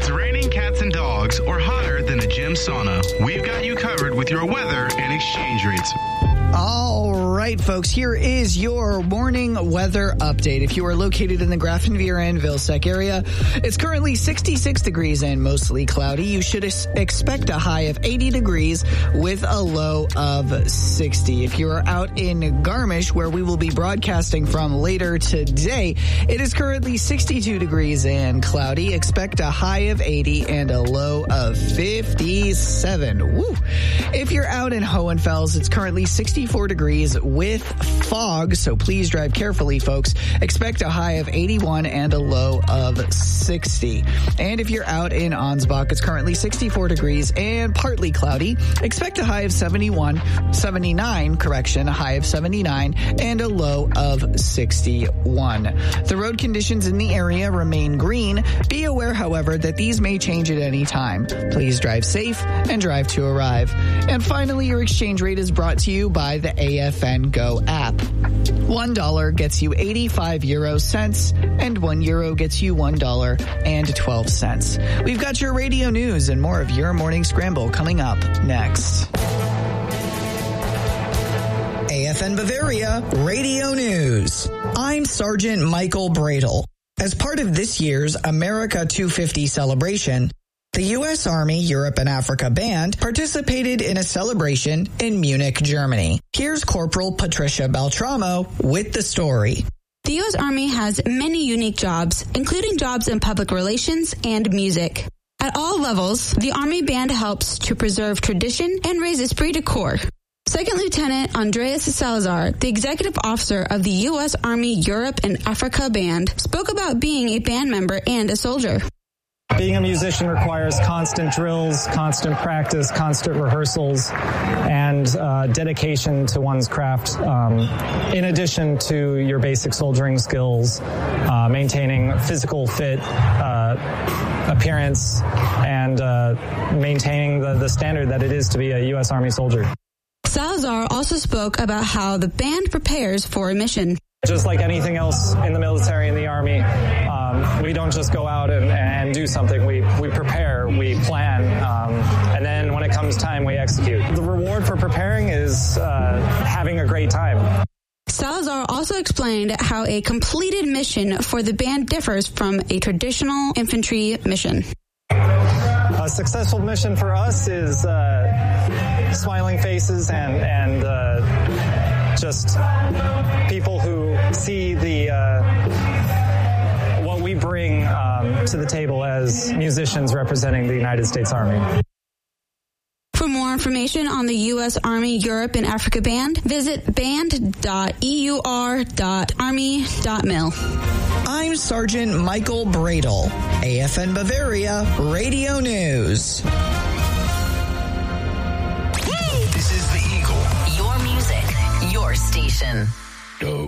it's raining cats and dogs or hotter than a gym sauna, we've got you covered with your weather and exchange rates. All right, folks, here is your morning weather update. If you are located in the Grafenwehr and Vilseck area, it's currently 66 degrees and mostly cloudy. You should expect a high of 80 degrees with a low of 60. If you are out in Garmisch, where we will be broadcasting from later today, it is currently 62 degrees and cloudy. Expect a high of 80 and a low of 57. Woo! If you're out in Hohenfels, it's currently 64 degrees with fog, so please drive carefully, folks. Expect a high of 81 and a low of 60. And if you're out in Ansbach, it's currently 64 degrees and partly cloudy. Expect a high of 79, a high of 79 and a low of 61. The road conditions in the area remain green. Be aware, however, that these may change at any time. Please drive safe and drive to arrive. And finally, your exchange rate is brought to you by the AFN Go app. $1 gets you 85 euro cents, and €1 gets you $1.12. We've got your radio news and more of your morning scramble coming up next. AFN Bavaria Radio News. I'm Sergeant Michael Bradle. As part of this year's America 250 celebration, the U.S. Army Europe and Africa Band participated in a celebration in Munich, Germany. Here's Corporal Patricia Beltramo with the story. The U.S. Army has many unique jobs, including jobs in public relations and music. At all levels, the Army Band helps to preserve tradition and raise esprit de corps. Second Lieutenant Andreas Salazar, the executive officer of the U.S. Army Europe and Africa Band, spoke about being a band member and a soldier. Being a musician requires constant drills, constant practice, constant rehearsals, and dedication to one's craft, in addition to your basic soldiering skills, maintaining physical fit appearance, and maintaining the standard that it is to be a U.S. Army soldier. Salazar also spoke about how the band prepares for a mission. Just like anything else in the military and the Army, we don't just go out and do something. We prepare, we plan, and then when it comes time, we execute. The reward for preparing is having a great time. Salazar also explained how a completed mission for the band differs from a traditional infantry mission. A successful mission for us is smiling faces and just people who see what we bring to the table as musicians representing the United States Army. For more information on the U.S. Army Europe and Africa Band, visit band.eur.army.mil. I'm Sergeant Michael Bradle, AFN Bavaria Radio News. This is the Eagle. Your music, your station. Go.